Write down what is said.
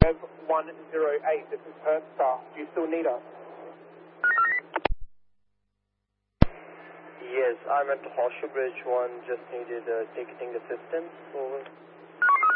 108, this is Perth Star. Do you still need us? Yes, I'm at Horseshoe Bridge 1, just needed ticketing assistance. Over.